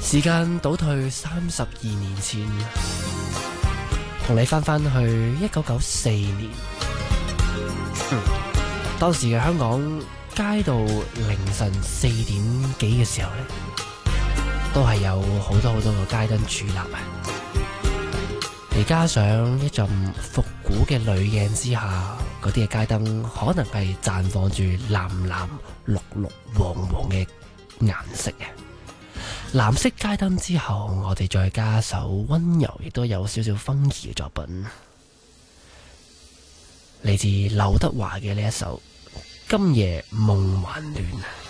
時間倒退32年前，同你翻去1994年。當時嘅香港街道凌晨4點幾嘅時候呢，都係有好多個街燈矗立啊！而加上一陣復古嘅濾鏡之下，嗰啲嘅街燈可能係綻放住藍藍、綠綠、黃黃嘅顏色嘅。藍色街燈之後，我哋再加首溫柔亦都有少少風意嘅作品，嚟自劉德華嘅呢一首《今夜夢還亂》。